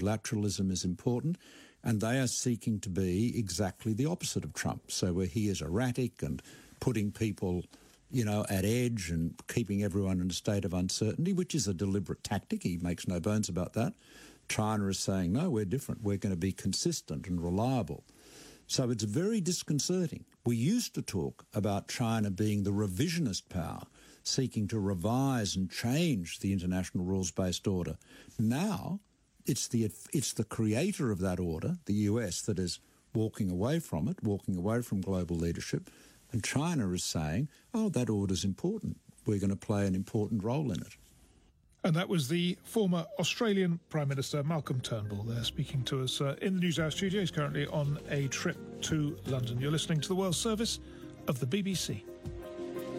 multilateralism is important, and they are seeking to be exactly the opposite of Trump. So where he is erratic and putting people, at edge and keeping everyone in a state of uncertainty, which is a deliberate tactic, he makes no bones about that, China is saying, no, we're different. We're going to be consistent and reliable. So it's very disconcerting. We used to talk about China being the revisionist power, seeking to revise and change the international rules-based order. Now it's the creator of that order, the US, that is walking away from it, walking away from global leadership, and China is saying, oh, that order's important. We're going to play an important role in it. And that was the former Australian Prime Minister Malcolm Turnbull there speaking to us in the NewsHour studio. He's currently on a trip to London. You're listening to the World Service of the BBC.